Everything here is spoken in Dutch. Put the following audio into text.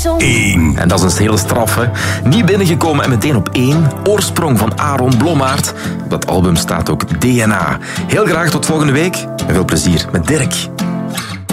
1. En dat is een hele straf, hè. Niet binnengekomen en meteen op 1. Oorsprong van Aaron Blommaert. Op dat album staat ook DNA. Heel graag tot volgende week en veel plezier met Dirk.